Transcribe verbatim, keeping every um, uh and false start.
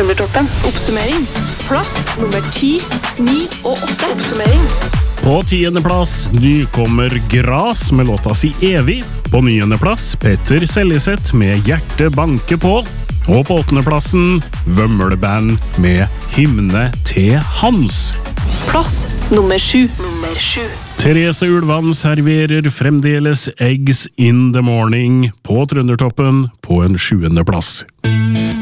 Trøndertoppen. Oppsummering. Plass nummer ti, ni og åtte. Oppsummering. På tiende plass nykommer Gras med låta si Evig. På niende plass Petter Seljeseth med Hjerte banke på. Og på åttende plassen Vømmelband med Hymne til Hans. Plass nummer sju. Nummer sju. Therese Ulvan serverer fremdeles Eggs in the Morning på Trøndertoppen på en sjuende plass.